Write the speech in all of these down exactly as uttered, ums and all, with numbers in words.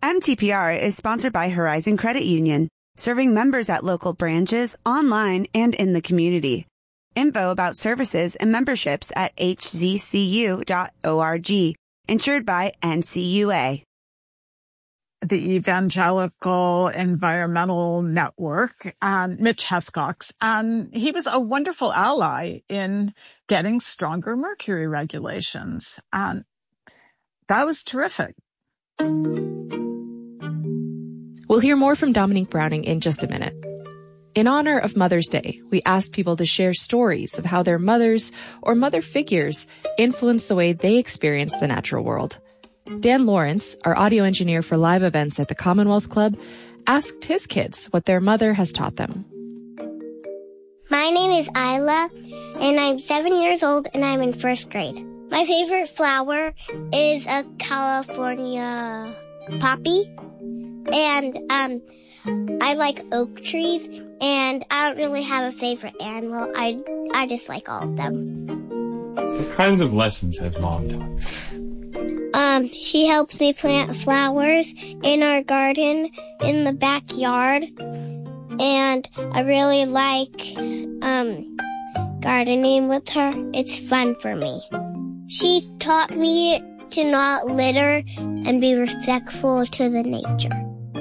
M T P R is sponsored by Horizon Credit Union, serving members at local branches, online, and in the community. Info about services and memberships at h z c u dot org. Insured by N C U A. The Evangelical Environmental Network, and Mitch Hescox, and he was a wonderful ally in getting stronger mercury regulations. And that was terrific. We'll hear more from Dominique Browning in just a minute. In honor of Mother's Day, we asked people to share stories of how their mothers or mother figures influence the way they experience the natural world. Dan Lawrence, our audio engineer for live events at the Commonwealth Club, asked his kids what their mother has taught them. My name is Isla, and I'm seven years old, and I'm in first grade. My favorite flower is a California poppy, and um, I like oak trees, and I don't really have a favorite animal. I I just like all of them. What kinds of lessons has Mom taught? Um, she helps me plant flowers in our garden in the backyard, and I really like um gardening with her. It's fun for me. She taught me to not litter and be respectful to the nature.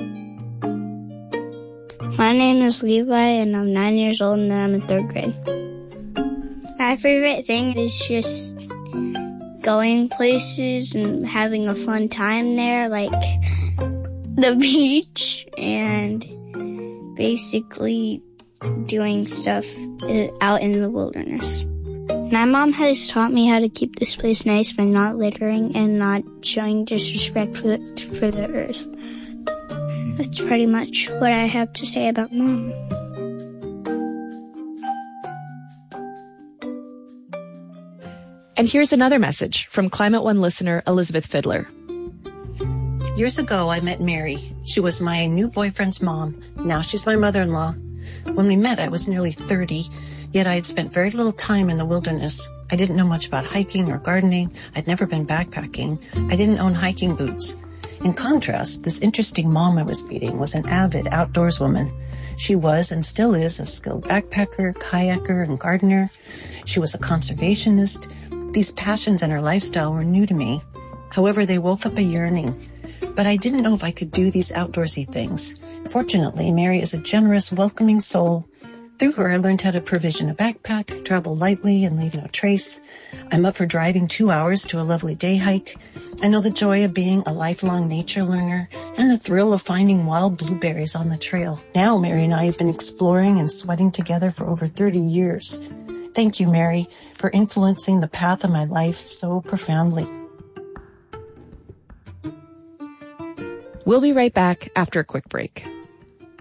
My name is Levi, and I'm nine years old, and I'm in third grade. My favorite thing is just going places and having a fun time there, like the beach, and basically doing stuff out in the wilderness. My mom has taught me how to keep this place nice by not littering and not showing disrespect for the, for the earth. That's pretty much what I have to say about Mom. And here's another message from Climate One listener Elizabeth Fiddler. Years ago, I met Mary. She was my new boyfriend's mom. Now she's my mother-in-law. When we met, I was nearly thirty, yet I had spent very little time in the wilderness. I didn't know much about hiking or gardening. I'd never been backpacking. I didn't own hiking boots. In contrast, this interesting mom I was meeting was an avid outdoors woman. She was and still is a skilled backpacker, kayaker, and gardener. She was a conservationist. These passions and her lifestyle were new to me. However, they woke up a yearning. But I didn't know if I could do these outdoorsy things. Fortunately, Mary is a generous, welcoming soul. Through her, I learned how to provision a backpack, travel lightly, and leave no trace. I'm up for driving two hours to a lovely day hike. I know the joy of being a lifelong nature learner and the thrill of finding wild blueberries on the trail. Now, Mary and I have been exploring and sweating together for over thirty years. Thank you, Mary, for influencing the path of my life so profoundly. We'll be right back after a quick break.